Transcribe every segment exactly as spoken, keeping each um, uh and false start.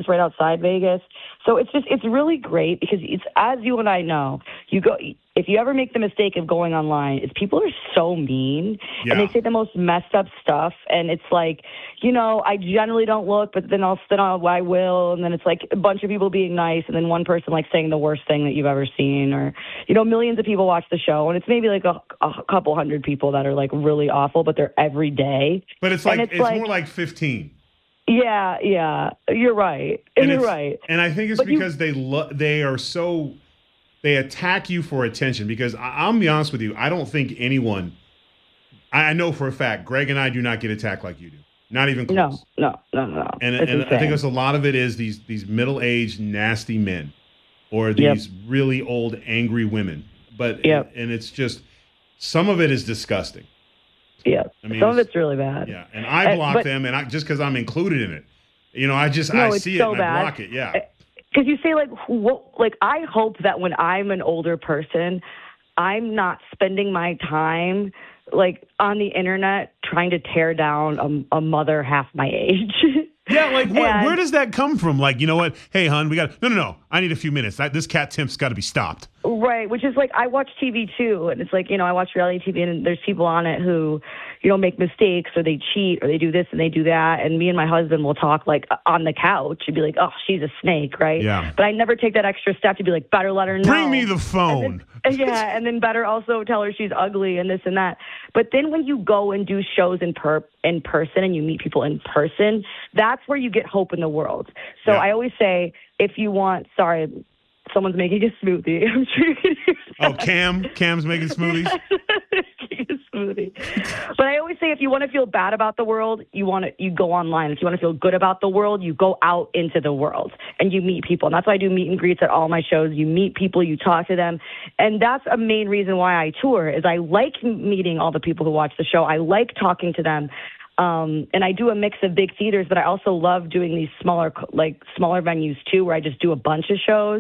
Sands right outside Vegas. So it's just, it's really great because it's, as you and I know, you go, if you ever make the mistake of going online, is people are so mean Yeah. and they say the most messed up stuff. And it's like, you know, I generally don't look, but then I'll, then I'll, I will. And then it's like a bunch of people being nice. And then one person like saying the worst thing that you've ever seen, or, you know, millions of people watch the show and it's maybe like a, a couple hundred people that are like really awful, but they're every day. But it's like, it's, it's like, more like fifteen. Yeah, yeah, you're right. And you're it's- right. And I think it's But you- because they lo- they are so they attack you for attention. Because I- I'll be honest with you, I don't think anyone. I I know for a fact, Greg and I do not get attacked like you do. Not even close. No, no, no, no. And, It's and I think insane. it's a lot of it is these these middle aged nasty men, or these Yep. really old angry women. But Yep. and it's just some of it is disgusting. Yeah, I mean, some of it's- it's really bad. Yeah, and I Uh, block but- them, and I just because I'm included in it. You know, I just No, I it's see so it and bad. I block it. Yeah. Because you say like, what? Like, I hope that when I'm an older person, I'm not spending my time like on the internet trying to tear down a, a mother half my age. Yeah, like where, And- where does that come from? Like, you know what? Hey, hon, we got no, no, no. I need a few minutes. That, this cat temp's got to be stopped. Right, which is like, I watch T V too, and it's like, you know, I watch reality T V, and there's people on it who, you know, make mistakes, or they cheat, or they do this and they do that, and me and my husband will talk like on the couch and be like, oh, she's a snake, right? Yeah. But I never take that extra step to be like, better let her know. Bring me the phone. And then, yeah, and then better also tell her she's ugly and this and that. But then when you go and do shows in per in person and you meet people in person, that's where you get hope in the world. So Yeah. I always say, if you want, sorry, someone's making a smoothie. I'm sure you can hear Oh, Cam, Cam's making smoothies. Making a smoothie. But I always say, if you want to feel bad about the world, you want to you go online. If you want to feel good about the world, you go out into the world and you meet people. And that's why I do meet and greets at all my shows. You meet people, you talk to them, and that's a main reason why I tour. Is I like meeting all the people who watch the show. I like talking to them. Um, and I do a mix of big theaters, but I also love doing these smaller, like smaller venues too, where I just do a bunch of shows.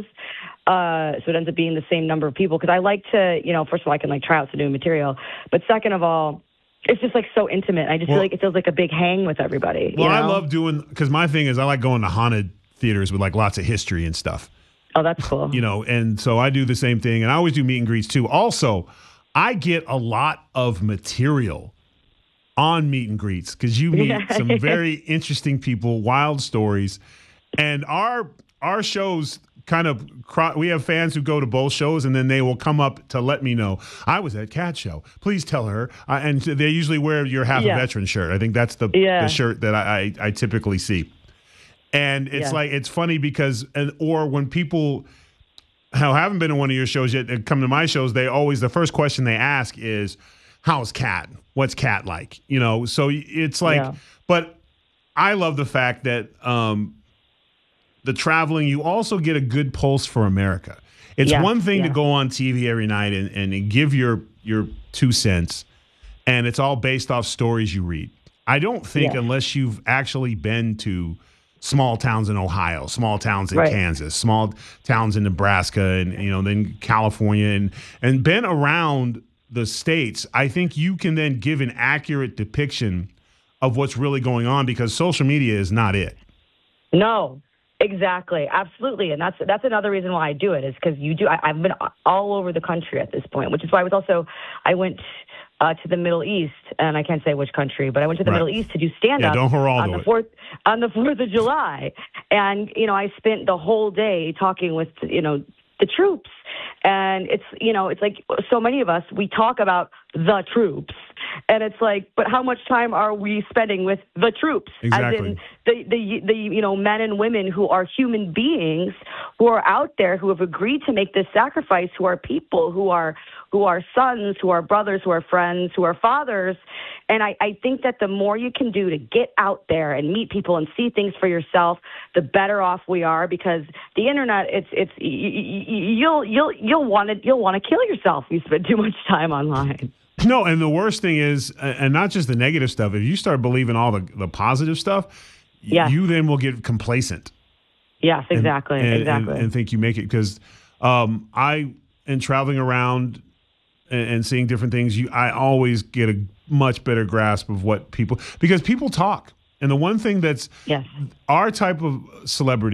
Uh, so it ends up being the same number of people because I like to, you know, first of all, I can like try out some new material, but second of all, it's just like so intimate. I just Well- feel like it feels like a big hang with everybody. Well, you I know? love doing because my thing is I like going to haunted theaters with like lots of history and stuff. Oh, that's cool. You know, and so I do the same thing, and I always do meet and greets too. Also, I get a lot of material on meet and greets because you meet Yeah. some very interesting people, wild stories, and our our shows kind of cro- we have fans who go to both shows and then they will come up to let me know I was at Cat Show. Please tell her, uh, and they usually wear your half Yeah. a veteran shirt. I think that's the, Yeah. the shirt that I, I I typically see, and it's Yeah. like it's funny because and or when people who haven't been to one of your shows yet and come to my shows, they always the first question they ask is, how's Cat? What's Cat like? You know, so it's like, Yeah. but I love the fact that um, the traveling, you also get a good pulse for America. It's Yeah, one thing to yeah. go on T V every night and, and give your your two cents, and it's all based off stories you read. I don't think Yeah. unless you've actually been to small towns in Ohio, small towns in Right. Kansas, small towns in Nebraska, and you know, then California, and and been around the states, I think you can then give an accurate depiction of what's really going on because social media is not it. No, exactly, absolutely, and that's that's another reason why I do it is because you do. I, I've been all over the country at this point, which is why I was also I went uh, to the Middle East, and I can't say which country, but I went to the Right. Middle East to do stand Yeah, up don't Geraldo on the it. fourth on the Fourth of July, and you know I spent the whole day talking with you know the troops. And it's, you know, it's like so many of us, we talk about the troops. And it's like, but how much time are we spending with the troops? Exactly. As in the, the, the, you know, men and women who are human beings who are out there, who have agreed to make this sacrifice, who are people, who are, who are sons, who are brothers, who are friends, who are fathers. And I, I think that the more you can do to get out there and meet people and see things for yourself, the better off we are because the internet, it's, it's, y- y- y- you'll, you'll, you'll want to, you'll want to kill yourself if you spend too much time online. No, and the worst thing is, and not just the negative stuff, if you start believing all the, the positive stuff, Yeah. you then will get complacent. Yes, and- exactly, and, exactly. And, and think you make it because um, I, in traveling around and, and seeing different things, you I always get a much better grasp of what people, because people talk. And the one thing that's Yes. our type of celebrity